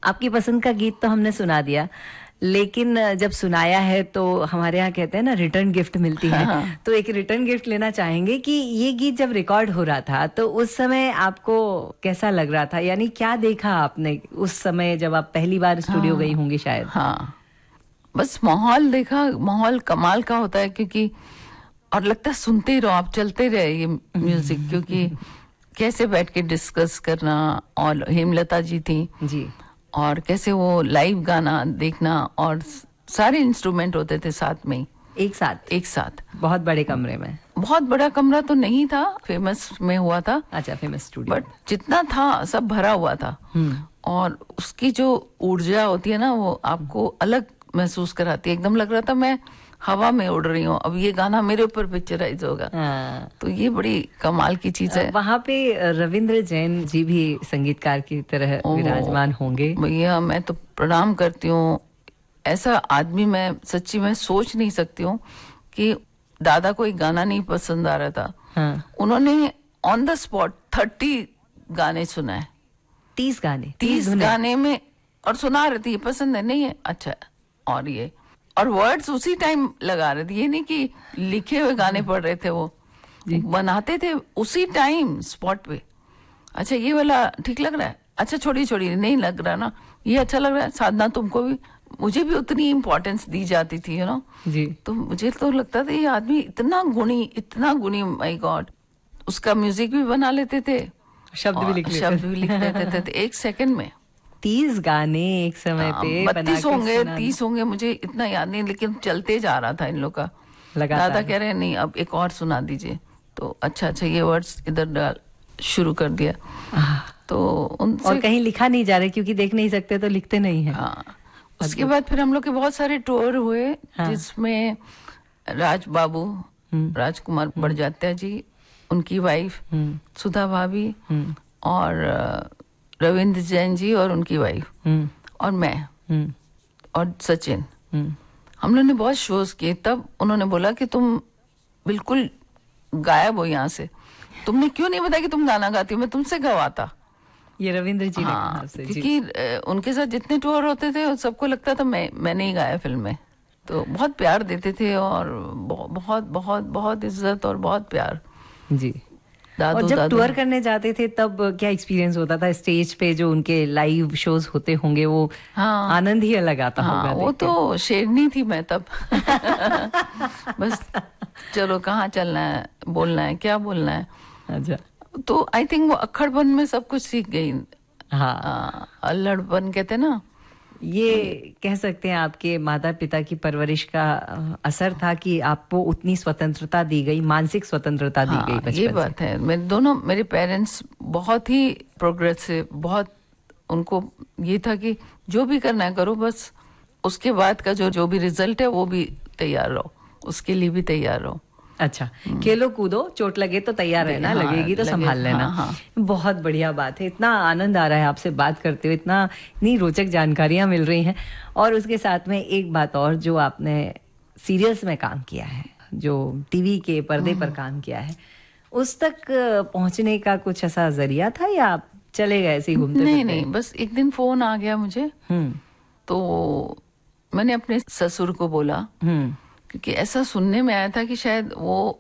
आपकी पसंद का गीत तो हमने सुना दिया, लेकिन जब सुनाया है तो हमारे यहाँ कहते हैं ना रिटर्न गिफ्ट मिलती है। हाँ। तो एक रिटर्न गिफ्ट लेना चाहेंगे कि ये गीत जब रिकॉर्ड हो रहा था तो उस समय आपको कैसा लग रहा था, यानी क्या देखा आपने उस समय जब आप पहली बार स्टूडियो गई होंगी शायद? हाँ, बस माहौल देखा, माहौल कमाल का होता है, क्योंकि और लगता है सुनते ही रहो आप, चलते रहे ये म्यूजिक, क्योंकि कैसे बैठ के डिस्कस करना, और हेमलता जी थी जी, और कैसे वो लाइव गाना देखना, और सारे इंस्ट्रूमेंट होते थे साथ में, एक साथ बहुत बड़े कमरे में। बहुत बड़ा कमरा तो नहीं था, फेमस में हुआ था। अच्छा, फेमस स्टूडियो। बट जितना था सब भरा हुआ था, और उसकी जो ऊर्जा होती है ना वो आपको अलग महसूस कराती है। एकदम लग रहा था मैं हवा में उड़ रही हूँ, अब ये गाना मेरे ऊपर पिक्चराइज होगा। तो ये बड़ी कमाल की चीज है। वहाँ पे रविंद्र जैन जी भी संगीतकार की तरह विराजमान होंगे। भैया मैं तो प्रणाम करती हूँ, ऐसा आदमी मैं सच्ची में सोच नहीं सकती हूँ कि दादा को एक गाना नहीं पसंद आ रहा था। हाँ। उन्होंने ऑन द स्पॉट 30 गाने सुनाए। 30 गाने में, और सुना रहे थे, ये पसंद है नहीं है, अच्छा, और ये, और वर्ड्स उसी टाइम लगा रहे थे। ये नहीं कि लिखे हुए गाने पढ़ रहे थे, वो बनाते थे उसी टाइम स्पॉट पे। अच्छा ये वाला ठीक लग रहा है, अच्छा छोड़ी नहीं लग रहा ना, ये अच्छा लग रहा है। साधना तुमको भी, मुझे भी उतनी इम्पोर्टेंस दी जाती थी, यू नो जी। तो मुझे तो लगता था ये आदमी इतना गुणी, माय गॉड। उसका म्यूजिक भी बना लेते थे, शब्द भी लिख लेते थे एक सेकंड में। 30 गाने एक समय पे 32 होंगे, 30 होंगे, मुझे इतना याद नहीं, लेकिन चलते जा रहा था इन लोग का। दादा कह रहे हैं नहीं अब एक और सुना दीजिए, तो अच्छा ये वर्ड्स इधर डाल शुरू कर दिया। तो उनसे, और कहीं लिखा नहीं जा रहा क्योंकि देख नहीं सकते तो लिखते नहीं है। उसके बाद फिर हम लोग के बहुत सारे टूर हुए, जिसमें राज बाबू, राजकुमार बड़जात्या जी, उनकी वाइफ सुधा भाभी, और रविंद्र जैन जी और उनकी वाइफ, और मैं, और सचिन, हम लोगों ने बहुत शोज किए। तब उन्होंने बोला कि तुम बिल्कुल गायब हो यहाँ से, तुमने क्यों नहीं बताया कि तुम गाना गाती हो, मैं तुमसे गवाता। ये रविंद्र जी ने कहा आपसे? क्योंकि उनके साथ जितने टूर होते थे सबको लगता था मैंने ही गाया फिल्म में। तो बहुत प्यार देते थे, और बहुत बहुत बहुत इज्जत और बहुत प्यार जी। और जब टूर करने जाते थे तब क्या एक्सपीरियंस होता था स्टेज पे? जो उनके लाइव शोज होते होंगे वो आनंद ही अलग आता होगा। वो तो शेरनी थी मैं तब। बस चलो कहाँ चलना है, बोलना है, क्या बोलना है। अच्छा, तो आई थिंक वो अक्खड़पन में सब कुछ सीख गई। अल्लड़पन कहते हैं ना, ये कह सकते हैं आपके माता पिता की परवरिश का असर था कि आपको उतनी स्वतंत्रता दी गई, मानसिक स्वतंत्रता दी गई बचपन से। ये बात है। मेरे पेरेंट्स बहुत ही प्रोग्रेसिव, बहुत, उनको ये था कि जो भी करना है करो, बस उसके बाद का जो भी रिजल्ट है वो भी तैयार रहो, उसके लिए भी तैयार रहो। अच्छा, खेलो कूदो, चोट लगे तो तैयार रहना, लगेगी तो संभाल लेना। बहुत बढ़िया बात है। इतना आनंद आ रहा है आपसे बात करते हुए, इतनी रोचक जानकारियां मिल रही हैं। और उसके साथ में एक बात और, जो आपने सीरियल्स में काम किया है, जो टीवी के पर्दे पर काम किया है, उस तक पहुंचने का कुछ ऐसा जरिया था या आप चले गए ऐसे ही घूमते? नहीं, बस एक दिन फोन आ गया मुझे, तो मैंने अपने ससुर को बोला, क्योंकि ऐसा सुनने में आया था कि शायद वो